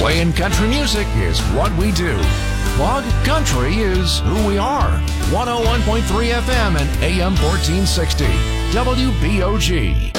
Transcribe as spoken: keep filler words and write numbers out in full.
Playing country music is what we do. Bog Country is who we are. one oh one point three F M and A M fourteen sixty. W B O G.